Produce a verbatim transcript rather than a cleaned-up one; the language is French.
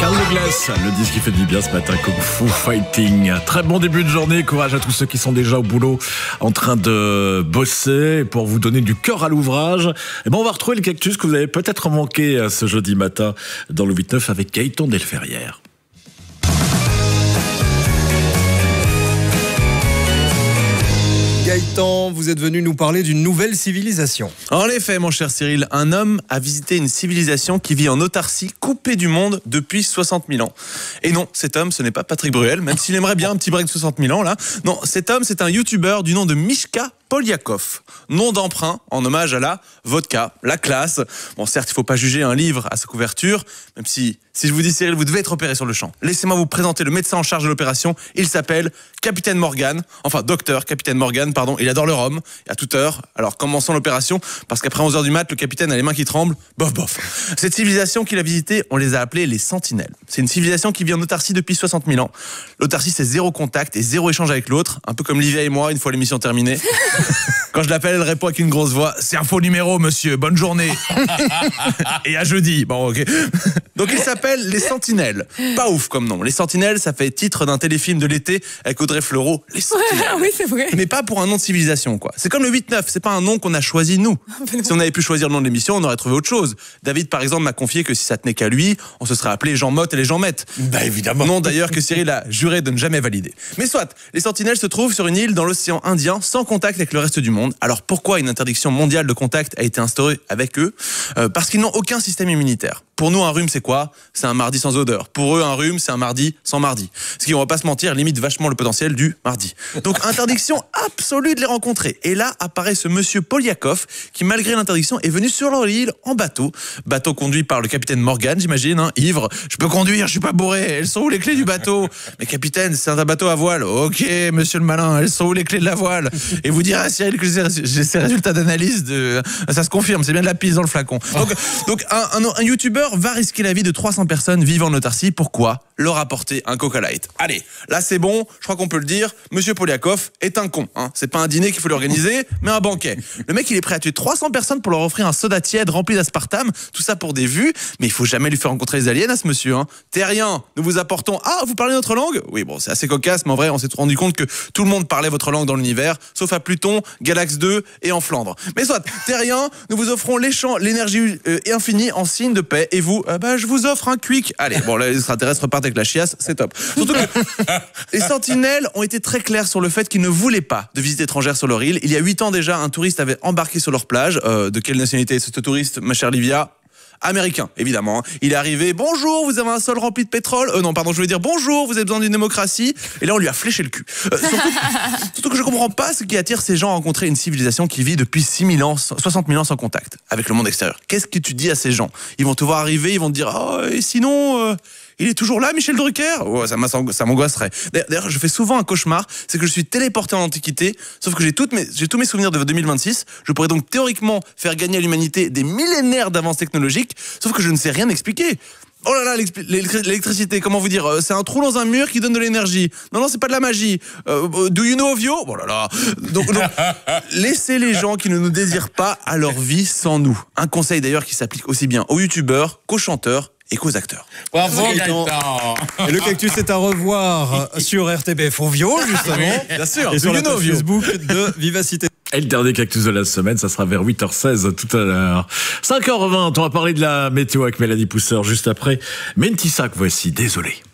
Carl Douglas, le disque qui fait du bien ce matin, Kung Fu Fighting. Très bon début de journée, courage à tous ceux qui sont déjà au boulot en train de bosser pour vous donner du cœur à l'ouvrage. Et ben on va retrouver le cactus que vous avez peut-être manqué ce jeudi matin dans le huit neuf avec Gaëtan Delferrière. Gaëtan, vous êtes venu nous parler d'une nouvelle civilisation. En effet, mon cher Cyril, un homme a visité une civilisation qui vit en autarcie, coupée du monde depuis soixante mille ans. Et non, cet homme, ce n'est pas Patrick Bruel, même s'il aimerait bien un petit break de soixante mille ans, là. Non, cet homme, c'est un youtubeur du nom de Mishka Polyakov. Nom d'emprunt en hommage à la vodka, la classe. Bon, certes, il ne faut pas juger un livre à sa couverture, même si, si je vous dis Cyril, vous devez être opéré sur le champ. Laissez-moi vous présenter le médecin en charge de l'opération. Il s'appelle Capitaine Morgan, enfin docteur Capitaine Morgan, pardon. Il adore le rhum, à toute heure. Alors commençons l'opération, parce qu'après onze heures du mat, le capitaine a les mains qui tremblent. Bof, bof. Cette civilisation qu'il a visitée, on les a appelées les Sentinelles. C'est une civilisation qui vit en autarcie depuis soixante mille ans. L'autarcie, c'est zéro contact et zéro échange avec l'autre, un peu comme Livia et moi, une fois l'émission terminée. Quand je l'appelle, elle répond avec une grosse voix. C'est un faux numéro, monsieur. Bonne journée. Et à jeudi. Bon, ok. Donc, il s'appelle les Sentinelles. Pas ouf comme nom. Les Sentinelles, ça fait titre d'un téléfilm de l'été avec Audrey Fleurot. Les Sentinelles. Oui, c'est vrai. Mais pas pour un nom de civilisation, quoi. C'est comme le huit neuf. C'est pas un nom qu'on a choisi, nous. Si on avait pu choisir le nom de l'émission, on aurait trouvé autre chose. David, par exemple, m'a confié que si ça tenait qu'à lui, on se serait appelé Jean Motte et les Jean Mettes. Bah, évidemment. Non, d'ailleurs, que Cyril a juré de ne jamais valider. Mais soit, les Sentinelles se trouvent sur une île dans l'océan Indien, sans contact avec le reste du monde. Alors pourquoi une interdiction mondiale de contact a été instaurée avec eux ? euh, Parce qu'ils n'ont aucun système immunitaire. Pour nous, un rhume, c'est quoi ? C'est un mardi sans odeur. Pour eux, un rhume, c'est un mardi sans mardi. Ce qui, on va pas se mentir, limite vachement le potentiel du mardi. Donc, interdiction absolue de les rencontrer. Et là, apparaît ce monsieur Polyakov, qui, malgré l'interdiction, est venu sur leur île en bateau. Bateau conduit par le capitaine Morgan, j'imagine, hein, ivre. Je peux conduire, je suis pas bourré. Elles sont où les clés du bateau ? Mais capitaine, c'est un bateau à voile. Ok, monsieur le malin, elles sont où les clés de la voile ? Et vous direz à Cyril que j'ai ces résultats d'analyse de, ça se confirme, c'est bien de la pisse dans le flacon. Donc, donc un, un, un youtubeur va risquer la vie de trois cents personnes vivant en autarcie. Pourquoi ? Leur apporter un Coca Light. Allez, là c'est bon, je crois qu'on peut le dire, monsieur Polyakov est un con. Hein. C'est pas un dîner qu'il faut lui organiser, mais un banquet. Le mec, il est prêt à tuer trois cents personnes pour leur offrir un soda tiède rempli d'aspartame, tout ça pour des vues, mais il faut jamais lui faire rencontrer les aliens à ce monsieur. Hein. Terrien, nous vous apportons... Ah, vous parlez notre langue ? Oui, bon, c'est assez cocasse, mais en vrai, on s'est rendu compte que tout le monde parlait votre langue dans l'univers, sauf à Pluton, Galax deux et en Flandre. Mais soit, Terrien, nous vous offrons l'énergie euh, infinie en signe de paix, et vous, euh, bah, je vous offre un quick. Allez, bon, là, les extraterrestres repartent avec la chiasse, c'est top. Surtout que les Sentinelles ont été très clairs sur le fait qu'ils ne voulaient pas de visite étrangère sur leur île. Il y a huit ans déjà, un touriste avait embarqué sur leur plage. Euh, de quelle nationalité est ce touriste, ma chère Livia ? Américain, évidemment. Hein. Il est arrivé, bonjour, vous avez un sol rempli de pétrole. Euh, non, pardon, je voulais dire bonjour, vous avez besoin d'une démocratie. Et là, on lui a fléché le cul. Euh, surtout, surtout que je comprends pas ce qui attire ces gens à rencontrer une civilisation qui vit depuis six mille ans, soixante mille ans sans contact avec le monde extérieur. Qu'est-ce que tu dis à ces gens ? Ils vont te voir arriver, ils vont te dire, oh, et sinon, euh, il est toujours là, Michel Drucker ? Oh, ça, ça m'angoisserait. D'ailleurs, je fais souvent un cauchemar, c'est que je suis téléporté en Antiquité, sauf que j'ai, toutes mes, j'ai tous mes souvenirs de deux mille vingt-six. Je pourrais donc théoriquement faire gagner à l'humanité des millénaires d'avances technologiques, sauf que je ne sais rien expliquer. Oh là là, l'électricité, comment vous dire ? C'est un trou dans un mur qui donne de l'énergie. Non, non, c'est pas de la magie. Euh, do you know of you ? Oh là là. Donc, donc laissez les gens qui ne nous désirent pas à leur vie sans nous. Un conseil d'ailleurs qui s'applique aussi bien aux youtubeurs qu'aux chanteurs et qu'aux acteurs. Bravo Gaëtan. Et le cactus est à revoir sur R T B F Ovio, justement. Oui, bien sûr. Et sur la page Facebook de Vivacité. Et le dernier cactus de la semaine, ça sera vers huit heures seize tout à l'heure. cinq heures vingt, on va parler de la météo avec Mélanie Pousseur juste après. Mentisac, voici, désolé.